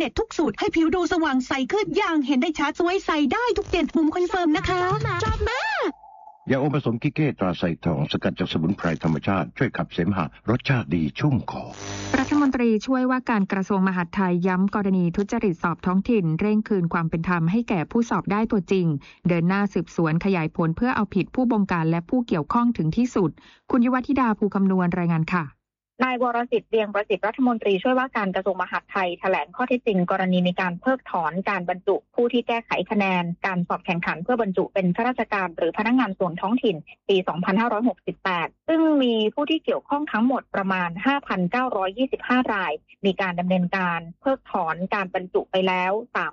เน็ตทุกสูตรให้ผิวดูสว่างใสขึ้นอย่างเห็นได้ชัดสวยใสได้ทุกเด่นมุมคอนเฟิร์มนะคะชอบมากยาอมผสมกิเก้ตราไซทองสกัดจากสมุนไพรธรรมชาติช่วยขับเสมหะรสชาติดีชุ่มคอรัฐมนตรีช่วยว่าการกระทรวงมหาดไทยย้ำกรณีทุจริตสอบท้องถิ่นเร่งคืนความเป็นธรรมให้แก่ผู้สอบได้ตัวจริงเดินหน้าสืบสวนขยายผลเพื่อเอาผิดผู้บงการและผู้เกี่ยวข้องถึงที่สุดคุณยุวธิดาภูคำนวณรายงานค่ะนายวรสิทธิ์เวียงประสิทธิ์รัฐมนตรีช่วยว่าการกระทรวงมหาดไทยแถลงข้อเท็จจริงกรณีมีการเพิกถอนการบรรจุผู้ที่แก้ไขคะแนนการสอบแข่งขันเพื่อบรรจุเป็นข้าราชการหรือพนักงานส่วนท้องถิ่นปี 2568 ซึ่งมีผู้ที่เกี่ยวข้องทั้งหมดประมาณ 5,925 รายมีการดำเนินการเพิกถอนการบรรจุไปแล้ว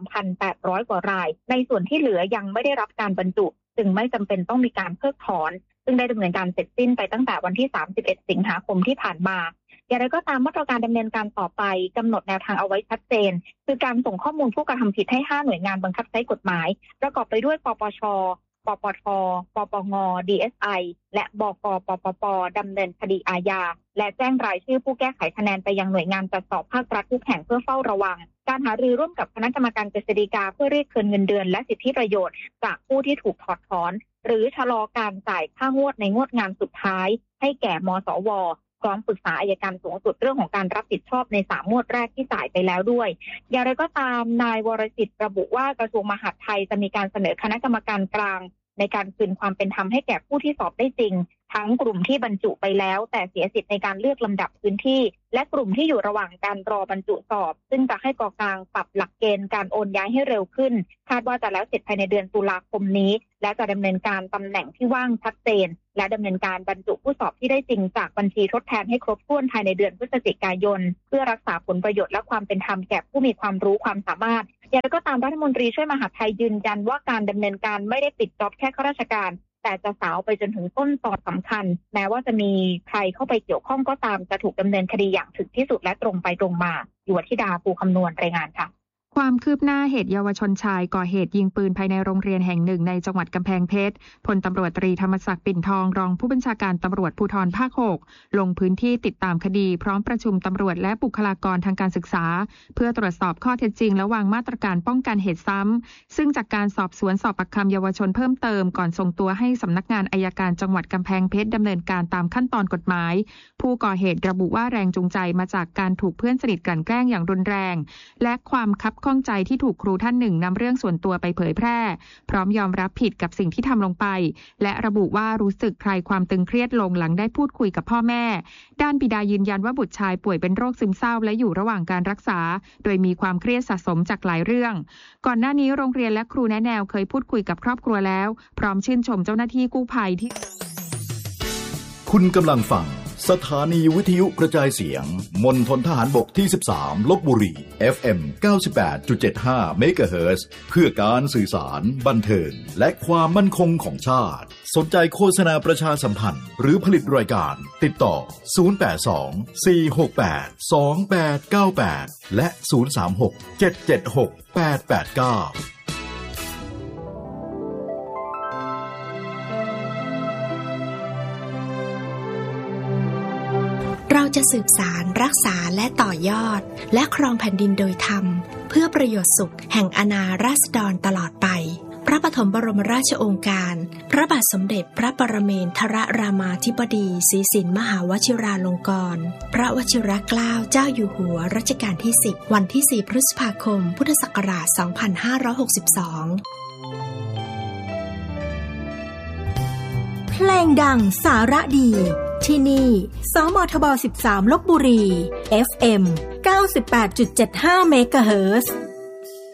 3,800 กว่ารายในส่วนที่เหลือยังไม่ได้รับการบรรจุจึงไม่จำเป็นต้องมีการเพิกถอนซึ่งได้ดำเนินการเสร็จสิ้นไปตั้งแต่วันที่ 31 สิงหาคมที่ผ่านมาอย่างไรก็ตามมาตรการดำเนินการต่อไปกำหนดแนวทางเอาไว้ชัดเจนคือการส่งข้อมูลผู้กระทำผิดให้5หน่วยงานบังคับใช้กฎหมายประกอบไปด้วยปปช.ปปท.ปปง. DSI และบก.ปปป.ดำเนินคดีอาญาและแจ้งรายชื่อผู้แก้ไขคะแนนไปยังหน่วยงานจัดสอบภาครัฐทุกแห่งเพื่อเฝ้าระวังการหารือร่วมกับคณะกรรมการกฤษฎีกาเพื่อเรียกคืนเงินเดือนและสิทธิประโยชน์จากผู้ที่ถูกถอดถอนหรือชะลอการจ่ายค่างวดในงวดงานสุดท้ายให้แก่มสว.พร้อมปรึกษาอัยการสูงสุดเรื่องของการรับผิดชอบใน3งวดแรกที่จ่ายไปแล้วด้วยอย่างไรก็ตามนายวรสิทธิ์ระบุว่ากระทรวงมหาดไทยจะมีการเสนอคณะกรรมการกลางในการคืนความเป็นธรรมให้แก่ผู้ที่สอบได้จริงทั้งกลุ่มที่บรรจุไปแล้วแต่เสียสิทธิ์ในการเลือกลำดับพื้นที่และกลุ่มที่อยู่ระหว่างการรอบรรจุสอบซึ่งจะให้กกางปรับหลักเกณฑ์การโอนย้ายให้เร็วขึ้นคาดว่าจะแล้วเสร็จภายในเดือนตุลาคมนี้และจะดำเนินการตำแหน่งที่ว่างชัดเจนและดำเนินการบรรจุผู้สอบที่ได้จริงจากบัญชีทดแทนให้ครบถ้วนภายในเดือนพฤศจิกายนเพื่อรักษาผลประโยชน์และความเป็นธรรมแก่ผู้มีความรู้ความสามารถอย่างไรก็ตามรัฐมนตรีช่วยมหาดไทยยืนยันว่าการดำเนินการไม่ได้ปิดจ็อบแค่ข้าราชการแต่จะสาวไปจนถึงต้นตอสำคัญแม้ว่าจะมีใครเข้าไปเกี่ยวข้องก็ตามจะถูกดำเนินคดีอย่างถึงที่สุดและตรงไปตรงมายุวธิดาภูคำนวณรายงานค่ะความคืบหน้าเหตุเยาวชนชายก่อเหตุยิงปืนภายในโรงเรียนแห่งหนึ่งในจังหวัดกำแพงเพชรพลตำรวจตรีธรรมศักดิ์ปิ่นทองรองผู้บัญชาการตำรวจภูธรภาค 6ลงพื้นที่ติดตามคดีพร้อมประชุมตำรวจและบุคลากรทางการศึกษาเพื่อตรวจสอบข้อเท็จจริงและวางมาตรการป้องกันเหตุซ้ำซึ่งจากการสอบสวนสอบปากคำเยาวชนเพิ่มเติมก่อนส่งตัวให้สำนักงานอัยการจังหวัดกำแพงเพชรดำเนินการตามขั้นตอนกฎหมายผู้ก่อเหตุระบุว่าแรงจูงใจมาจากการถูกเพื่อนสนิทกลั่นแกล้งอย่างรุนแรงและความคับข้องใจที่ถูกครูท่านหนึ่งนำเรื่องส่วนตัวไปเผยแพร่พร้อมยอมรับผิดกับสิ่งที่ทำลงไปและระบุว่ารู้สึกคลายความตึงเครียดลงหลังได้พูดคุยกับพ่อแม่ด้านบิดายืนยันว่าบุตรชายป่วยเป็นโรคซึมเศร้าและอยู่ระหว่างการรักษาโดยมีความเครียดสะสมจากหลายเรื่องก่อนหน้านี้โรงเรียนและครูแนะแนวเคยพูดคุยกับครอบครัวแล้วพร้อมชื่นชมเจ้าหน้าที่กู้ภัยที่คุณกำลังฟังสถานีวิทยุกระจายเสียงมณฑลทหารบกที่13ลพบุรี FM 98.75 เมกะเฮิรตซ์เพื่อการสื่อสารบันเทิงและความมั่นคงของชาติสนใจโฆษณาประชาสัมพันธ์หรือผลิตรายการติดต่อ082 468 2898และ036 776 889 เราจะสืบสารรักษาและต่อยอดและครองแผ่นดินโดยธรรมเพื่อประโยชน์สุขแห่งอาณาราษฎรตลอดไปพระปฐมบรมราชโองการพระบาทสมเด็จพระปรเมนทรรามาธิบดีศรีสินมหาวชิราลงกรณ์พระวชิรเกล้าเจ้าอยู่หัวรัชกาลที่10วันที่4พฤษภาคมพุทธศักราช2562 เพลงดังสาระดีที่นี่สมทบ13ลพบุรี FM 98.75 เมกะเฮิรตซ์